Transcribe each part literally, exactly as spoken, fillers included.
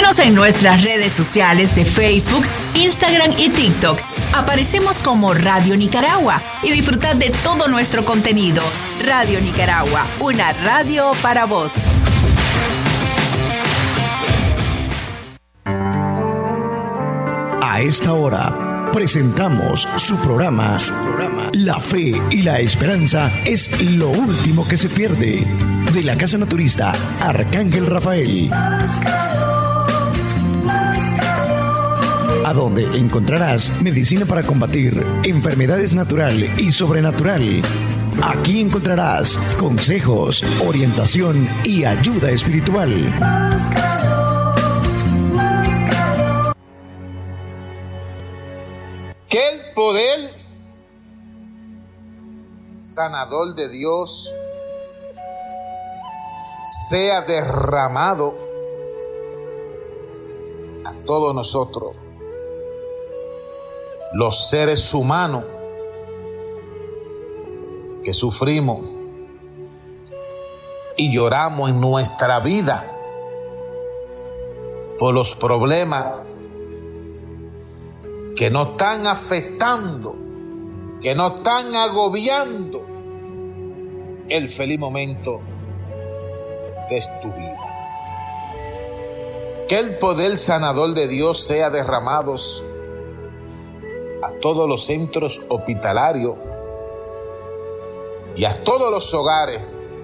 Síguenos en nuestras redes sociales de Facebook, Instagram y TikTok. Aparecemos como Radio Nicaragua y disfrutad de todo nuestro contenido. Radio Nicaragua, una radio para vos. A esta hora presentamos su programa, su programa La Fe y la Esperanza es lo último que se pierde, de la Casa Naturista Arcángel Rafael, a donde encontrarás medicina para combatir enfermedades natural y sobrenatural. Aquí encontrarás consejos, orientación y ayuda espiritual. Que el poder sanador de Dios sea derramado a todos nosotros, los seres humanos que sufrimos y lloramos en nuestra vida por los problemas que nos están afectando, que nos están agobiando el feliz momento de tu vida. Que el poder sanador de Dios sea derramado a todos los centros hospitalarios y a todos los hogares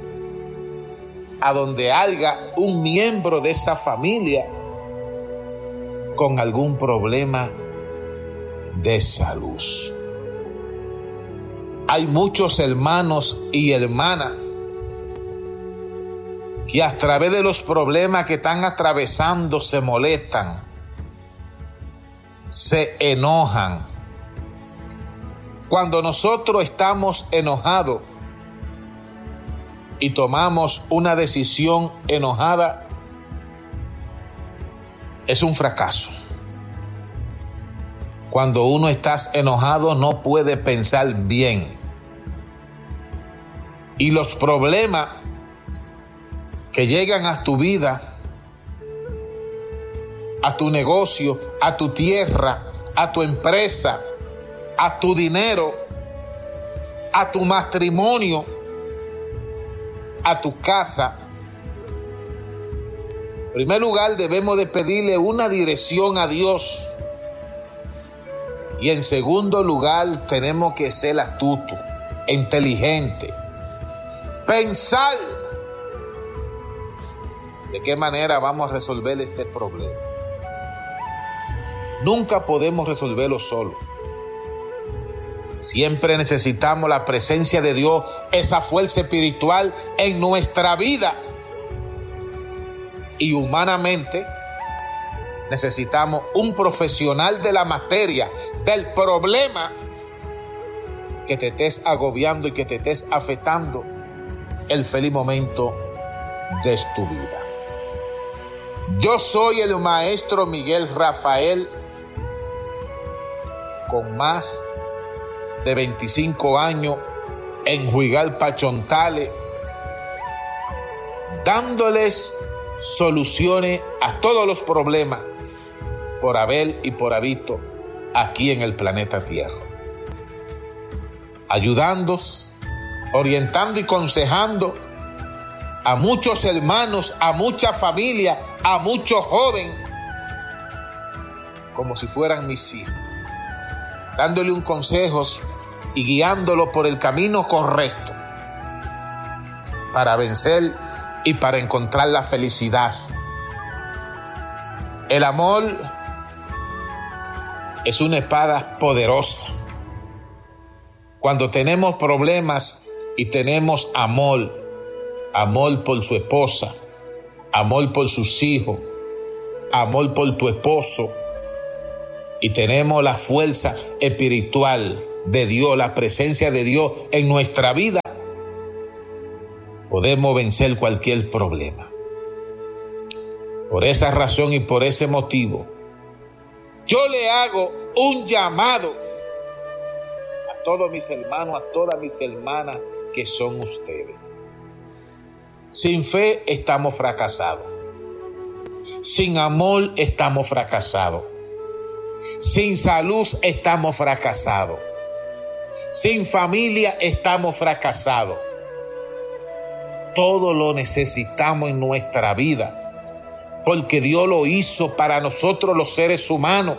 a donde haya un miembro de esa familia con algún problema de salud. Hay muchos hermanos y hermanas que a través de los problemas que están atravesando se molestan, se enojan. Cuando nosotros estamos enojados y tomamos una decisión enojada, es un fracaso. Cuando uno está enojado no puede pensar bien. Y los problemas que llegan a tu vida, a tu negocio, a tu tierra, a tu empresa, a tu dinero, a tu matrimonio, a tu casa. En primer lugar, debemos de pedirle una dirección a Dios. Y en segundo lugar, tenemos que ser astutos, inteligentes, pensar de qué manera vamos a resolver este problema. Nunca podemos resolverlo solo. Siempre necesitamos la presencia de Dios, esa fuerza espiritual en nuestra vida. Y humanamente necesitamos un profesional de la materia, del problema que te estés agobiando y que te estés afectando el feliz momento de tu vida. Yo soy el maestro Miguel Rafael, con más de veinticinco años en Juigalpa, Chontales, dándoles soluciones a todos los problemas por haber y por habido aquí en el planeta Tierra, ayudándoos, orientando y aconsejando a muchos hermanos, a muchas familias, a muchos jóvenes, como si fueran mis hijos, dándole un consejo y guiándolo por el camino correcto para vencer y para encontrar la felicidad. El amor es una espada poderosa. Cuando tenemos problemas y tenemos amor, amor por su esposa, amor por sus hijos, amor por tu esposo, y tenemos la fuerza espiritual de Dios, la presencia de Dios en nuestra vida, podemos vencer cualquier problema. Por esa razón y por ese motivo, yo le hago un llamado a todos mis hermanos, a todas mis hermanas que son ustedes. Sin fe estamos fracasados. Sin amor estamos fracasados. Sin salud estamos fracasados. Sin familia estamos fracasados. Todo lo necesitamos en nuestra vida, porque Dios lo hizo para nosotros los seres humanos.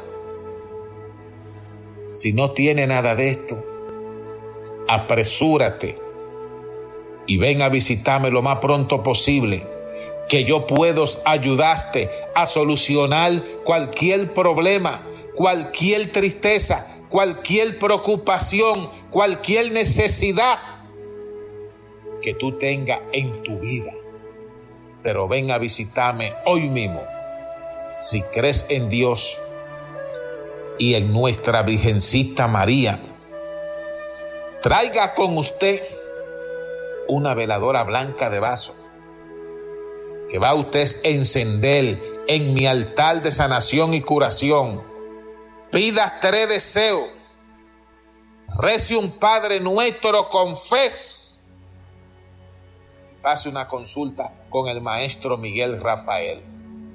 Si no tiene nada de esto, apresúrate y ven a visitarme lo más pronto posible, que yo puedo ayudarte a solucionar cualquier problema, cualquier tristeza, cualquier preocupación, cualquier necesidad que tú tengas en tu vida. Pero ven a visitarme hoy mismo. Si crees en Dios y en nuestra Virgencita María, traiga con usted una veladora blanca de vaso que va a usted a encender en mi altar de sanación y curación. Pida tres deseos. Rece un Padre Nuestro con fe. Pase una consulta con el maestro Miguel Rafael.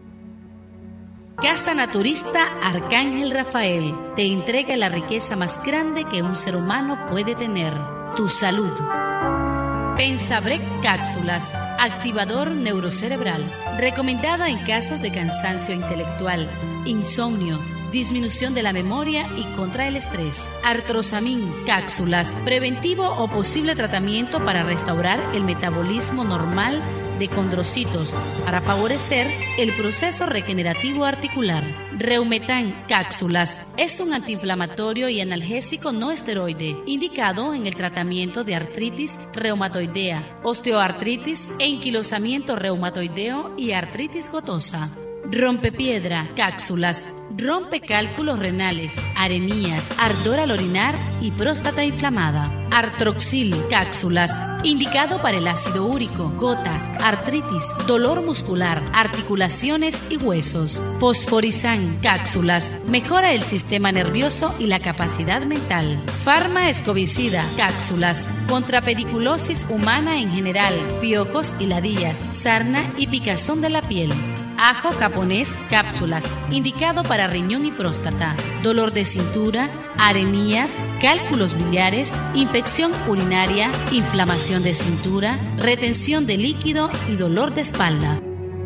Casa Naturista Arcángel Rafael te entrega la riqueza más grande que un ser humano puede tener: tu salud. Pensabrec Cápsulas, activador neurocerebral, recomendada en casos de cansancio intelectual, insomnio, disminución de la memoria y contra el estrés. Artrosamin Cápsulas, preventivo o posible tratamiento para restaurar el metabolismo normal de condrocitos para favorecer el proceso regenerativo articular. Reumetan Cápsulas es un antiinflamatorio y analgésico no esteroide indicado en el tratamiento de artritis reumatoidea, osteoartritis e enquilosamiento reumatoideo y artritis gotosa. Rompepiedra Cápsulas rompe cálculos renales, arenías, ardor al orinar y próstata inflamada. Artroxil Cápsulas, indicado para el ácido úrico, gota, artritis, dolor muscular, articulaciones y huesos. Fosforizan Cápsulas, mejora el sistema nervioso y la capacidad mental. Pharma Escovicida Cápsulas, contra pediculosis humana en general, piojos y ladillas, sarna y picazón de la piel. Ajo japonés Cápsulas, indicado para riñón y próstata, dolor de cintura, arenías, cálculos biliares, infección urinaria, inflamación de cintura, retención de líquido y dolor de espalda.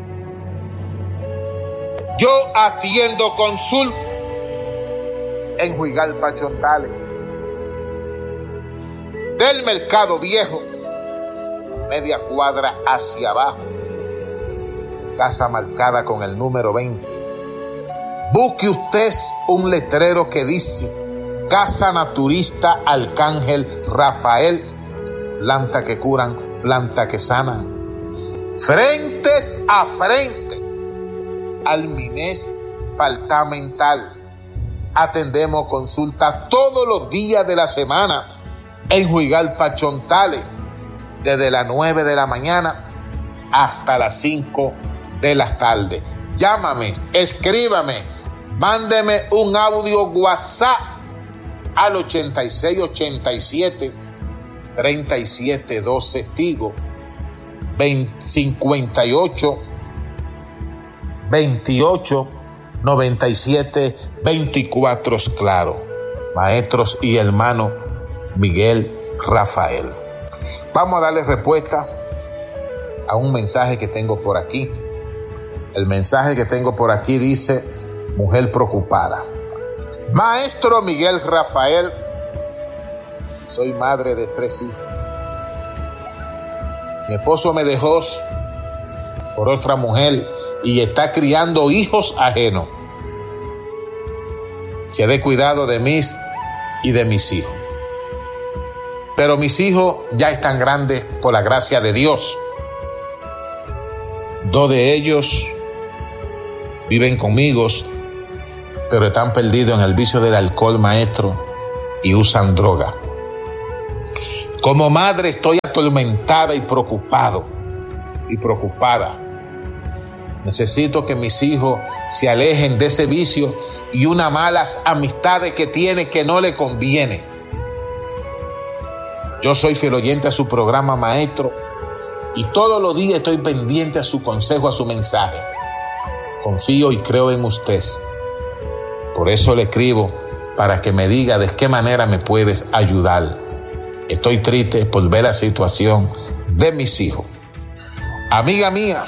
Yo atiendo consulta en Juigalpa, Chontales, del Mercado Viejo, media cuadra hacia abajo. Casa marcada con el número veinte. Busque usted un letrero que dice Casa Naturista Arcángel Rafael, planta que curan, planta que sanan. Frentes a frente al Mines Departamental. Atendemos consultas todos los días de la semana en Juigalpa, Chontales, desde las nueve de la mañana hasta las cinco de la tarde. Llámame, escríbame, mándeme un audio WhatsApp al ochenta y seis ochenta y siete treinta y siete doce Tigo, cincuenta y ocho veintiocho noventa y siete veinticuatro Claro. Maestros y hermano Miguel Rafael. Vamos a darle respuesta a un mensaje que tengo por aquí. El mensaje que tengo por aquí dice: mujer preocupada. Maestro Miguel Rafael, soy madre de tres hijos. Mi esposo me dejó por otra mujer y está criando hijos ajenos. Se dé cuidado de mis y de mis hijos. Pero mis hijos ya están grandes por la gracia de Dios. Dos de ellos viven conmigo, pero están perdidos en el vicio del alcohol, maestro, y usan droga. Como madre estoy atormentada y preocupado y preocupada. Necesito que mis hijos se alejen de ese vicio y unas malas amistades que tiene que no le conviene. Yo soy fiel oyente a su programa, maestro, y todos los días estoy pendiente a su consejo, a su mensaje. Confío y creo en usted. Por eso le escribo, para que me diga de qué manera me puedes ayudar. Estoy triste por ver la situación de mis hijos. Amiga mía,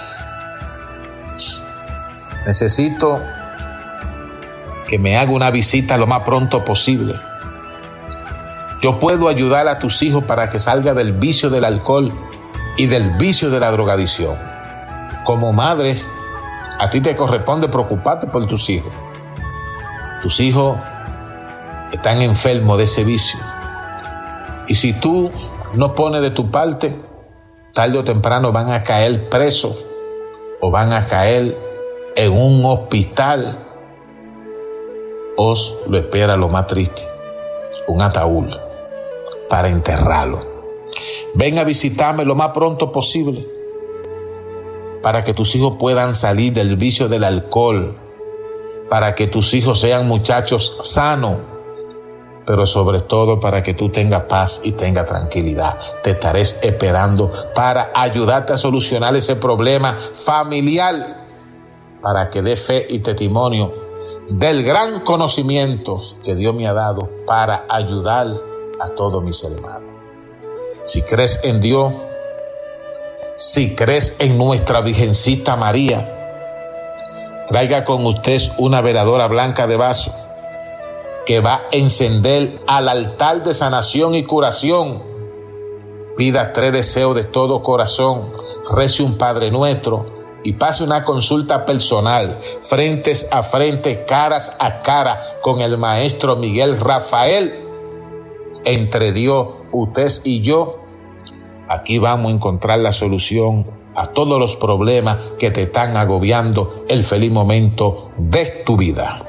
necesito que me haga una visita lo más pronto posible. Yo puedo ayudar a tus hijos para que salga del vicio del alcohol y del vicio de la drogadicción. Como madres, a ti te corresponde preocuparte por tus hijos. Tus hijos están enfermos de ese vicio. Y si tú no pones de tu parte, tarde o temprano van a caer presos o van a caer en un hospital. Os lo espera lo más triste, un ataúd para enterrarlo. Ven a visitarme lo más pronto posible para que tus hijos puedan salir del vicio del alcohol, para que tus hijos sean muchachos sanos, pero sobre todo para que tú tengas paz y tengas tranquilidad. Te estaré esperando para ayudarte a solucionar ese problema familiar, para que dé fe y testimonio del gran conocimiento que Dios me ha dado para ayudar a todos mis hermanos. Si crees en Dios, si crees en nuestra Virgencita María, traiga con usted una veladora blanca de vaso que va a encender al altar de sanación y curación. Pida tres deseos de todo corazón, rece un Padre Nuestro y pase una consulta personal, frentes a frente, caras a cara, con el maestro Miguel Rafael. Entre Dios, usted y yo, aquí vamos a encontrar la solución a todos los problemas que te están agobiando el feliz momento de tu vida.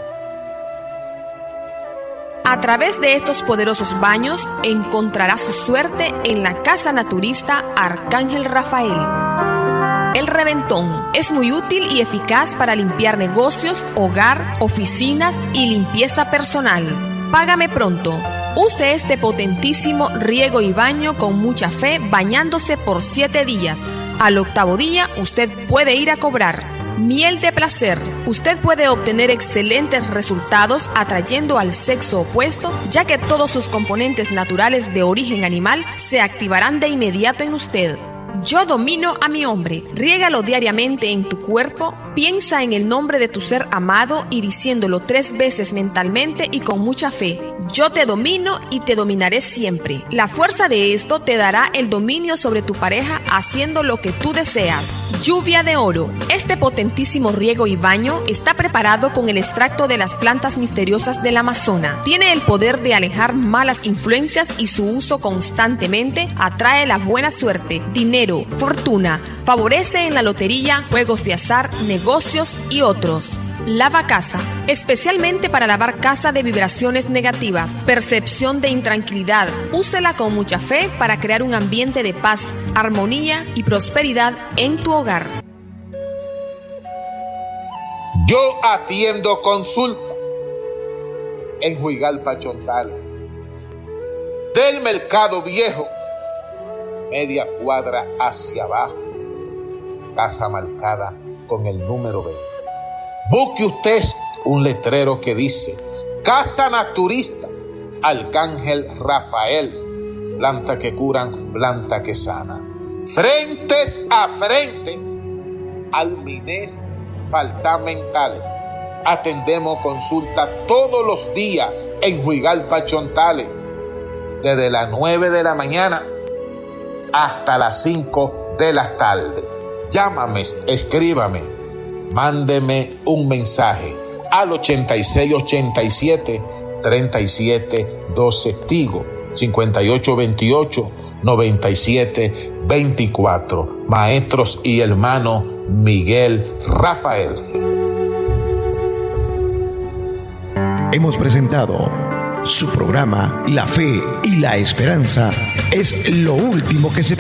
A través de estos poderosos baños encontrarás su suerte en la Casa Naturista Arcángel Rafael. El Reventón es muy útil y eficaz para limpiar negocios, hogar, oficinas y limpieza personal. Págame pronto. Use este potentísimo riego y baño con mucha fe, bañándose por siete días. Al octavo día, usted puede ir a cobrar. Miel de placer. Usted puede obtener excelentes resultados atrayendo al sexo opuesto, ya que todos sus componentes naturales de origen animal se activarán de inmediato en usted. Yo domino a mi hombre. Riégalo diariamente en tu cuerpo. Piensa en el nombre de tu ser amado y diciéndolo tres veces mentalmente y con mucha fe. Yo te domino y te dominaré siempre. La fuerza de esto te dará el dominio sobre tu pareja haciendo lo que tú deseas. Lluvia de oro. Este potentísimo riego y baño está preparado con el extracto de las plantas misteriosas del Amazonas. Tiene el poder de alejar malas influencias y su uso constantemente atrae la buena suerte, dinero, fortuna, favorece en la lotería, juegos de azar, negocios y otros. Lava casa, especialmente para lavar casa de vibraciones negativas, percepción de intranquilidad. Úsela con mucha fe para crear un ambiente de paz, armonía y prosperidad en tu hogar. Yo atiendo consulta en Juigalpa Chontales, del Mercado Viejo, media cuadra hacia abajo, casa marcada con el número veinte. Busque usted un letrero que dice Casa Naturista Arcángel Rafael, planta que curan, planta que sana. Frentes a frente al Mines Departamental. Atendemos consulta todos los días en Juigalpa Chontales, desde las nueve de la mañana hasta las cinco de la tarde. Llámame, escríbame, mándeme un mensaje al ochenta y seis ochenta y siete treinta y siete doce Tigo, cincuenta y ocho veintiocho noventa y siete veinticuatro. Maestros y hermano Miguel Rafael. Hemos presentado su programa La Fe y la Esperanza es lo último que se